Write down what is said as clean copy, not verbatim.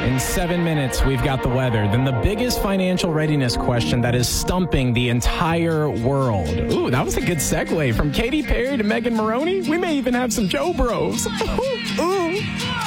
In 7 minutes, we've got the weather. Then the biggest financial readiness question that is stumping the entire world. Ooh, that was a good segue from Katy Perry to Megan Maroney. We may even have some Joe Bros. Ooh.